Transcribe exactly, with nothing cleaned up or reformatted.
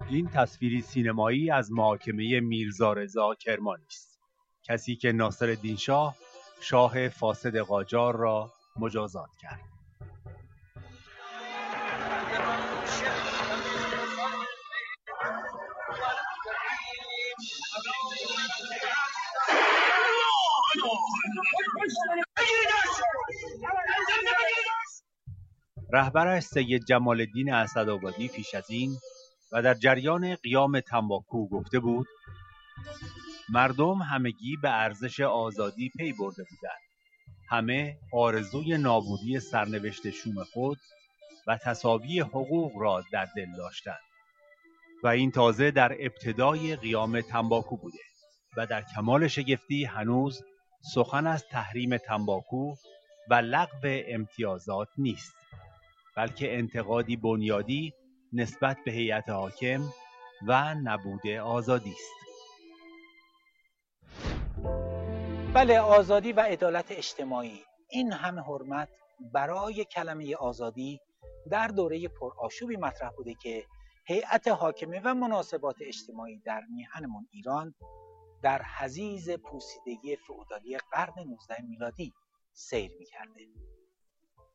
این تصویری سینمایی از محاکمه میرزا رضا کرمانی است، کسی که ناصرالدین شاه شاه فاسد قاجار را مجازات کرد. رهبرش سید جمال الدین اسدآبادی پیش از این و در جریان قیام تنباکو گفته بود: مردم همگی به ارزش آزادی پی برده بودند. همه آرزوی نابودی سرنوشت شوم خود و تساوی حقوق را در دل داشتند و این تازه در ابتدای قیام تنباکو بوده و در کمال شگفتی هنوز سخن از تحریم تنباکو و لغو امتیازات نیست، بلکه انتقادی بنیادی نسبت به هیئت حاکم و نبود آزادی است. بله، آزادی و عدالت اجتماعی، این همه حرمت برای کلمه آزادی در دوره پرآشوبی مطرح بوده که هیئت حاکمه و مناسبات اجتماعی در میهنمون ایران در حضیض پوسیدگی فئودالی قرن نوزدهم میلادی سیر می‌کرده.